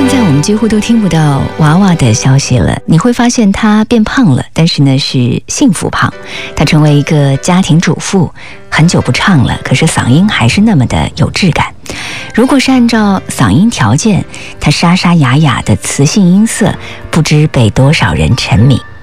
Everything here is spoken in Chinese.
现在我们几乎都听不到娃娃的消息了，你会发现她变胖了，但是呢是幸福胖。她成为一个家庭主妇，很久不唱了，可是嗓音还是那么的有质感。如果是按照嗓音条件，她沙沙哑哑的磁性音色，不知被多少人沉迷。